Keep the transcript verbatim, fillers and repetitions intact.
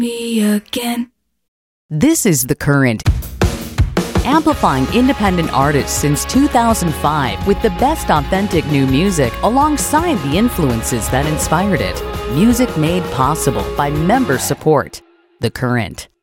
me again. This is The Current, amplifying independent artists since two thousand five with the best authentic new music alongside the influences that inspired it. Music made possible by member support. The Current.